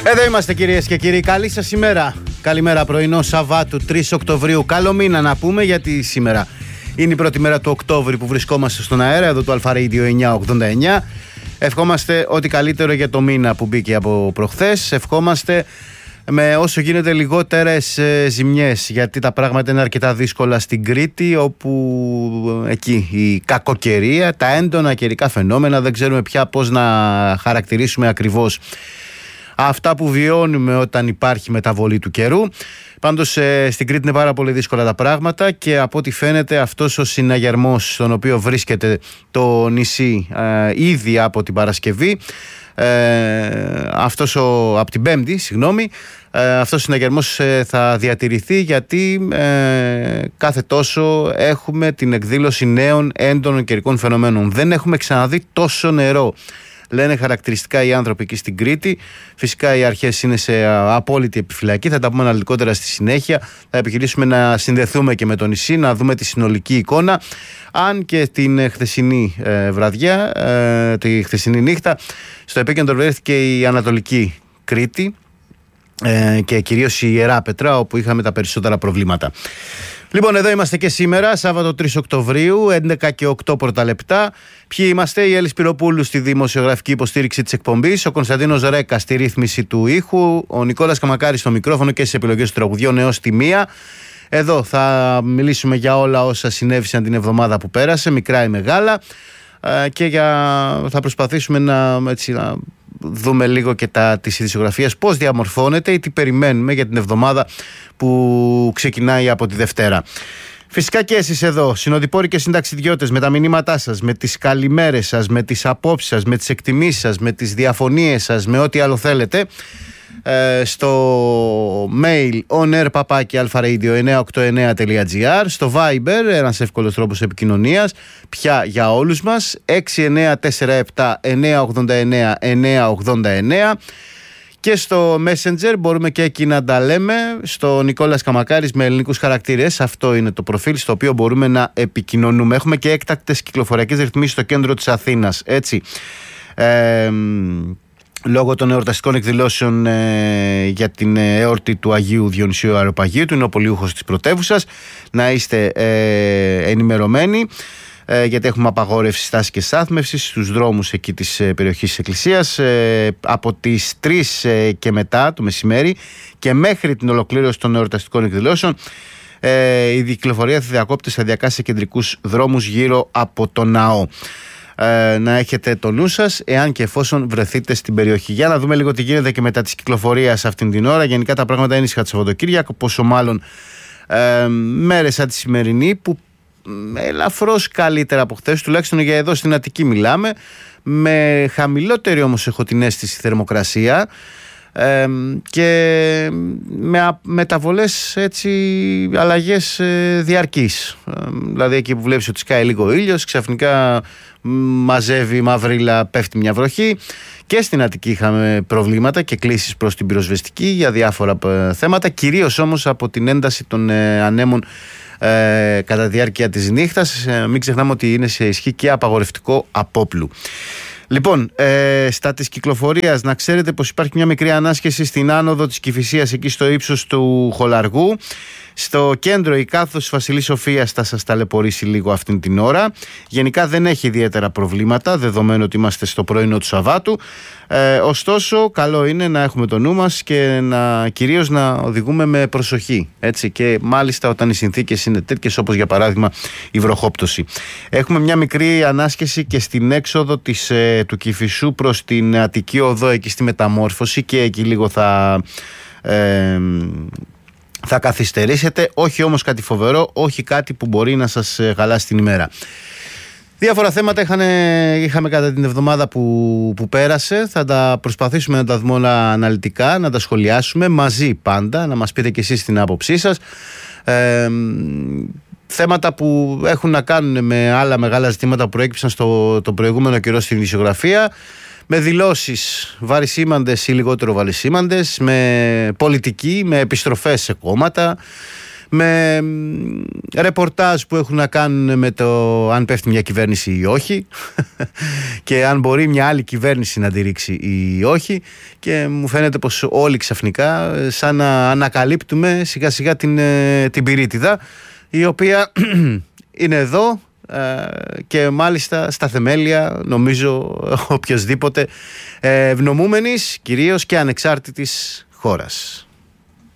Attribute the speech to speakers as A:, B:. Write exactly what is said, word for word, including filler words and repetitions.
A: Εδώ είμαστε κυρίες και κύριοι, καλή σας ημέρα. Καλημέρα, πρωινό Σαββάτου τρεις Οκτωβρίου. Καλό μήνα να πούμε, γιατί σήμερα είναι η πρώτη μέρα του Οκτώβρη που βρισκόμαστε στον αέρα εδώ του Αλφα Radio εννιακόσια ογδόντα εννιά. Ευχόμαστε ό,τι καλύτερο για το μήνα που μπήκε από προχθές. Ευχόμαστε με όσο γίνεται λιγότερες ε, ζημιές, γιατί τα πράγματα είναι αρκετά δύσκολα στην Κρήτη, όπου εκεί η κακοκαιρία, τα έντονα καιρικά φαινόμενα, δεν ξέρουμε πια πώς να χαρακτηρίσουμε ακριβώς αυτά που βιώνουμε όταν υπάρχει μεταβολή του καιρού. Πάντως ε, στην Κρήτη είναι πάρα πολύ δύσκολα τα πράγματα, και από ό,τι φαίνεται αυτός ο συναγερμός στον οποίο βρίσκεται το νησί ε, ήδη από την Παρασκευή, ε, αυτός ο, από την Πέμπτη, συγγνώμη, ε, αυτός ο συναγερμός ε, θα διατηρηθεί, γιατί ε, κάθε τόσο έχουμε την εκδήλωση νέων έντονων καιρικών φαινομένων. Δεν έχουμε ξαναδεί τόσο νερό, λένε χαρακτηριστικά οι άνθρωποι εκεί στην Κρήτη. Φυσικά οι αρχές είναι σε απόλυτη επιφυλακή, θα τα πούμε αναλυτικότερα στη συνέχεια. Θα επιχειρήσουμε να συνδεθούμε και με το νησί, να δούμε τη συνολική εικόνα. Αν και την χθεσινή ε, βραδιά, ε, τη χθεσινή νύχτα, στο επίκεντρο βρέθηκε η Ανατολική Κρήτη ε, και κυρίως η Ιεράπετρα, όπου είχαμε τα περισσότερα προβλήματα. Λοιπόν, εδώ είμαστε και σήμερα, Σάββατο τρεις Οκτωβρίου, έντεκα και οκτώ πρώτα λεπτά. Ποιοι είμαστε? Η Έλλη Σπυροπούλου στη δημοσιογραφική υποστήριξη της εκπομπής, ο Κωνσταντίνος Ρέκα στη ρύθμιση του ήχου, ο Νικόλας Καμακάρης στο μικρόφωνο και στις επιλογές του τραγουδιών έως τη μία. Εδώ θα μιλήσουμε για όλα όσα συνέβησαν την εβδομάδα που πέρασε, μικρά ή μεγάλα, και για... θα προσπαθήσουμε να, έτσι, να δούμε λίγο και τα της ειδησιογραφίας, πώς διαμορφώνεται ή τι περιμένουμε για την εβδομάδα που ξεκινάει από τη Δευτέρα. Φυσικά και εσείς εδώ, συνοδοιπόροι και συνταξιδιώτες, με τα μηνύματά σας, με τις καλημέρες σας, με τις απόψεις σας, με τις εκτιμήσεις σας, με τις διαφωνίες σας, με ό,τι άλλο θέλετε, ε, στο mail onair παπάκι alfaradio εννιακόσια ογδόντα εννέα τελεία gr, στο Viber, ένας εύκολος τρόπος επικοινωνίας πια για όλους μας, έξι εννέα τέσσερα επτά εννιακόσια ογδόντα εννέα εννιακόσια ογδόντα εννέα, και στο Messenger μπορούμε και εκεί να τα λέμε, στο Νικόλας Καμακάρης με ελληνικούς χαρακτήρες. Αυτό είναι το προφίλ στο οποίο μπορούμε να επικοινωνούμε. Έχουμε και έκτακτες κυκλοφοριακές ρυθμίσεις στο κέντρο της Αθήνας, έτσι, ε, λόγω των εορταστικών εκδηλώσεων ε, για την εόρτη του Αγίου Διονυσίου Αεροπαγίου, του είναι ο πολιούχος της πρωτεύουσας. Να είστε ε, ενημερωμένοι, ε, γιατί έχουμε απαγόρευση στάσης και στάθμευσης στους δρόμους εκεί της ε, περιοχής της Εκκλησίας, ε, από τις τρεις ε, και μετά το μεσημέρι και μέχρι την ολοκλήρωση των εορταστικών εκδηλώσεων. Ε, η κυκλοφορία θα διακόπτει σταδιακά σε κεντρικούς δρόμους γύρω από το ναό. Ε, να έχετε το νου σας εάν και εφόσον βρεθείτε στην περιοχή. Για να δούμε λίγο τι γίνεται και μετά της κυκλοφορίας αυτήν την ώρα. Γενικά τα πράγματα είναι ήσυχα το Σαββατοκύριακο, πόσο μάλλον ε, μέρες σαν τη σημερινή, που ελαφρώς καλύτερα από χθες, τουλάχιστον για εδώ στην Αττική μιλάμε, με χαμηλότερη όμως έχω την αίσθηση θερμοκρασία, ε, και με μεταβολές, έτσι, αλλαγές ε, διαρκείς. Ε, δηλαδή εκεί που βλέπεις ότι σκάει λίγο ήλιος, ξαφνικά μαζεύει μαυρίλα, πέφτει μια βροχή. Και στην Αττική είχαμε προβλήματα και κλήσεις προς την πυροσβεστική για διάφορα ε, θέματα, κυρίως όμως από την ένταση των ε, ανέμων ε, κατά τη διάρκεια της νύχτας. Ε, μην ξεχνάμε ότι είναι σε ισχύ και απαγορευτικό απόπλου. Λοιπόν, ε, στα της κυκλοφορίας, να ξέρετε πως υπάρχει μια μικρή ανάσχεση στην άνοδο της Κηφισίας, εκεί στο ύψος του Χολαργού. Στο κέντρο η κάθοδος Βασιλής Σοφίας θα σας ταλαιπωρήσει λίγο αυτήν την ώρα. Γενικά δεν έχει ιδιαίτερα προβλήματα, δεδομένου ότι είμαστε στο πρωινό του Σαββάτου. Ε, ωστόσο, καλό είναι να έχουμε το νου μας και να, κυρίως να οδηγούμε με προσοχή. Έτσι, και μάλιστα όταν οι συνθήκες είναι τέτοιες, όπως για παράδειγμα η βροχόπτωση. Έχουμε μια μικρή ανάσχεση και στην έξοδο της, ε, του Κηφισού προς την Αττική Οδό, εκεί στη Μεταμόρφωση, και εκεί λίγο θα... Ε, θα καθυστερήσετε, όχι όμως κάτι φοβερό, όχι κάτι που μπορεί να σας χαλάσει την ημέρα. Διάφορα θέματα είχαν, είχαμε κατά την εβδομάδα που, που πέρασε. Θα τα προσπαθήσουμε να τα δούμε όλα αναλυτικά, να τα σχολιάσουμε μαζί πάντα, να μας πείτε και εσείς την άποψή σας. Ε, θέματα που έχουν να κάνουν με άλλα μεγάλα ζητήματα που προέκυψαν στο το προηγούμενο καιρό στην ειδησιογραφία, με δηλώσεις βαρισίμαντες ή λιγότερο βαρισίμαντες, με πολιτική, με επιστροφές σε κόμματα, με ρεπορτάζ που έχουν να κάνουν με το αν πέφτει μια κυβέρνηση ή όχι και αν μπορεί μια άλλη κυβέρνηση να τη ρίξει ή όχι, και μου φαίνεται πως όλοι ξαφνικά σαν να ανακαλύπτουμε σιγά σιγά την, την πυρίτιδα, η οποία είναι εδώ και μάλιστα στα θεμέλια, νομίζω, οποιοσδήποτε ευνομούμενης, κυρίως και ανεξάρτητης χώρας.